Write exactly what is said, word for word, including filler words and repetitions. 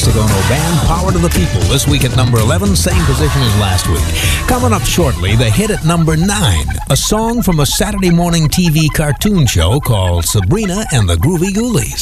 Hexagonal band Power to the People, this week at number eleven, same position as last week. Coming up shortly, the hit at number nine, a song from a Saturday morning T V cartoon show called Sabrina and the Groovy Ghoulies.